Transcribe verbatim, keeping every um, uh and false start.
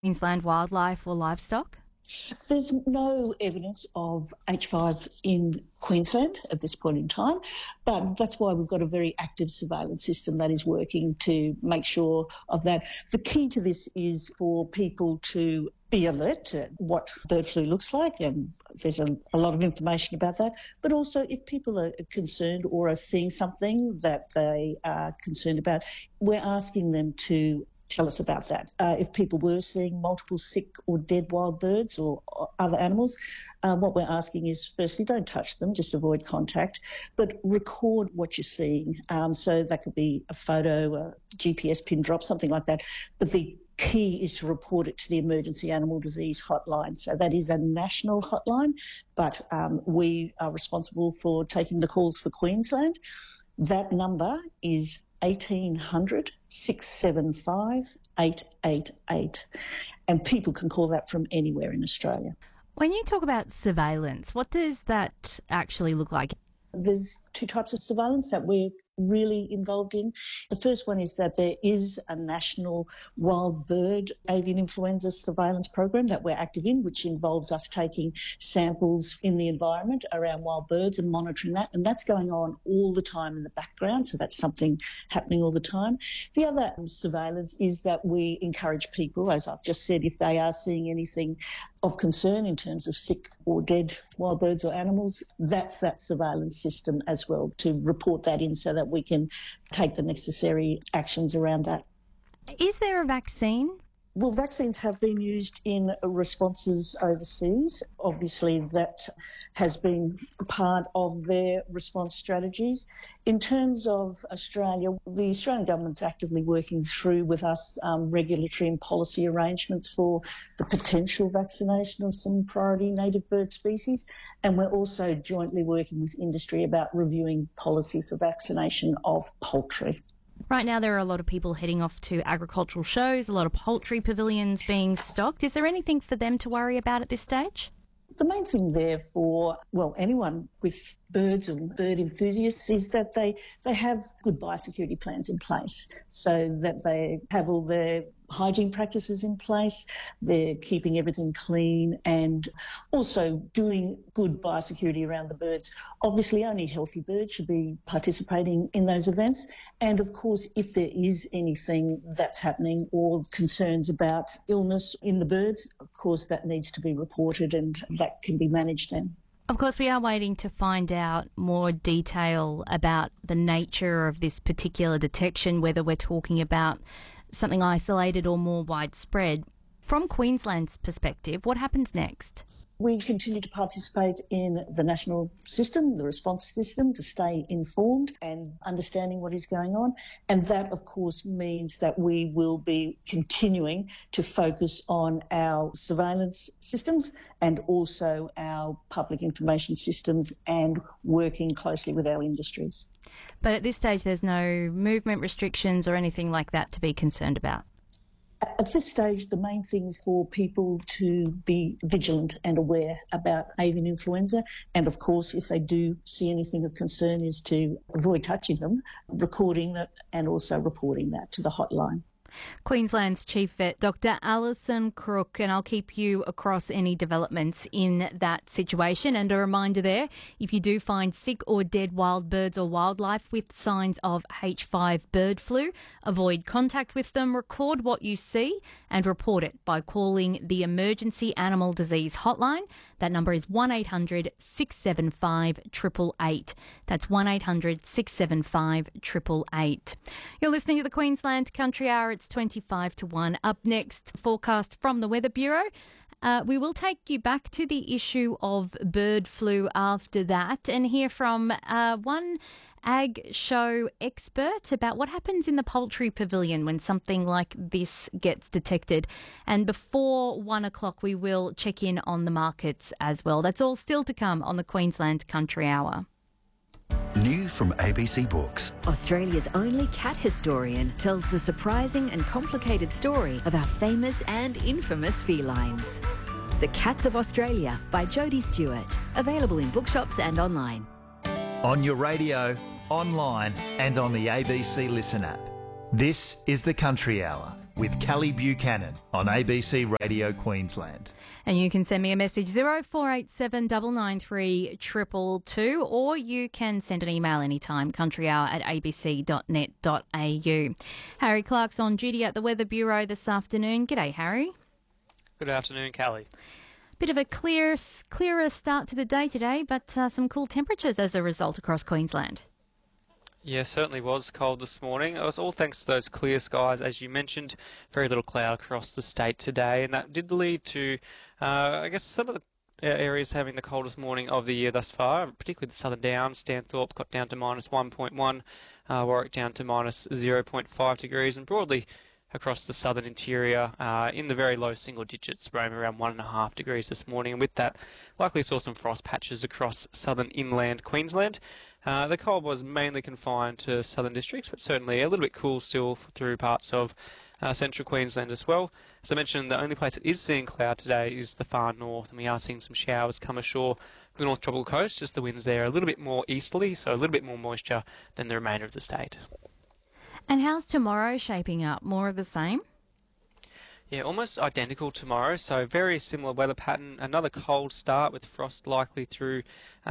Queensland wildlife or livestock? There's no evidence of H five in Queensland at this point in time, but that's why we've got a very active surveillance system that is working to make sure of that. The key to this is for people to be alert to what bird flu looks like, and there's a, a lot of information about that. But also, if people are concerned or are seeing something that they are concerned about, we're asking them to tell us about that. Uh, if people were seeing multiple sick or dead wild birds or, or other animals, um, what we're asking is, firstly, don't touch them, just avoid contact, but record what you're seeing. Um, so that could be a photo, a G P S pin drop, something like that. But the key is to report it to the Emergency Animal Disease Hotline. So that is a national hotline, but um, we are responsible for taking the calls for Queensland. That number is eighteen hundred, six seven five, eight eight eight, and people can call that from anywhere in Australia. When you talk about surveillance, what does that actually look like? There's two types of surveillance that we're really involved in. The first one is that there is a national wild bird avian influenza surveillance program that we're active in, which involves us taking samples in the environment around wild birds and monitoring that. And that's going on all the time in the background. So that's something happening all the time. The other surveillance is that we encourage people, as I've just said, if they are seeing anything of concern in terms of sick or dead wild birds or animals, that's that surveillance system as well, to report that in so that we can take the necessary actions around that. Is there a vaccine? Well, vaccines have been used in responses overseas. Obviously, that has been part of their response strategies. In terms of Australia, the Australian government's actively working through with us um, regulatory and policy arrangements for the potential vaccination of some priority native bird species. And we're also jointly working with industry about reviewing policy for vaccination of poultry. Right now there are a lot of people heading off to agricultural shows, a lot of poultry pavilions being stocked. Is there anything for them to worry about at this stage? The main thing there for, well, anyone with birds and bird enthusiasts is that they, they have good biosecurity plans in place, so that they have all their hygiene practices in place, they're keeping everything clean, and also doing good biosecurity around the birds. Obviously, only healthy birds should be participating in those events. And of course, if there is anything that's happening or concerns about illness in the birds, of course, that needs to be reported and that can be managed then. Of course, we are waiting to find out more detail about the nature of this particular detection, whether we're talking about something isolated or more widespread. From Queensland's perspective, what happens next? We continue to participate in the national system, the response system, to stay informed and understanding what is going on. And that, of course, means that we will be continuing to focus on our surveillance systems and also our public information systems and working closely with our industries. But at this stage, there's no movement restrictions or anything like that to be concerned about? At this stage, the main thing is for people to be vigilant and aware about avian influenza. And of course, if they do see anything of concern, is to avoid touching them, recording that and also reporting that to the hotline. Queensland's Chief Vet, Doctor Alison Crook, and I'll keep you across any developments in that situation. And a reminder there, if you do find sick or dead wild birds or wildlife with signs of H five bird flu, avoid contact with them, record what you see and report it by calling the Emergency Animal Disease Hotline. That number is one eight hundred, six seven five, eight eight eight. That's one eight hundred, six seven five, eight eight eight. You're listening to the Queensland Country Hour. It's twenty-five to one. Up next, forecast from the Weather Bureau. Uh, we will take you back to the issue of bird flu after that and hear from uh, one ag show expert about what happens in the poultry pavilion when something like this gets detected. And before one o'clock, we will check in on the markets as well. That's all still to come on the Queensland Country Hour. New from A B C Books. Australia's only cat historian tells the surprising and complicated story of our famous and infamous felines. The Cats of Australia by Jodie Stewart. Available in bookshops and online. On your radio, online and on the A B C Listen app. This is the Country Hour with Callie Buchanan on A B C Radio Queensland. And you can send me a message zero four eight seven nine nine three two two two, or you can send an email anytime, countryhour at a b c dot net dot a u. Harry Clark's on duty at the Weather Bureau this afternoon. G'day, Harry. Good afternoon, Callie. Bit of a clear, clearer start to the day today, but uh, some cool temperatures as a result across Queensland. Yeah, certainly was cold this morning. It was all thanks to those clear skies, as you mentioned. Very little cloud across the state today, and that did lead to, uh, I guess, some of the areas having the coldest morning of the year thus far, particularly the Southern Downs. Stanthorpe got down to minus one point one, uh, Warwick down to minus zero point five degrees, and broadly across the southern interior uh, in the very low single digits, roaming around one and a half degrees this morning. And with that, likely saw some frost patches across southern inland Queensland. Uh, the cold was mainly confined to southern districts, but certainly a little bit cool still through parts of uh, central Queensland as well. As I mentioned, the only place that is seeing cloud today is the far north, and we are seeing some showers come ashore the North Tropical Coast. Just the winds there a little bit more easterly, so a little bit more moisture than the remainder of the state. And how's tomorrow shaping up? More of the same? Yeah, almost identical tomorrow, so very similar weather pattern. Another cold start with frost likely through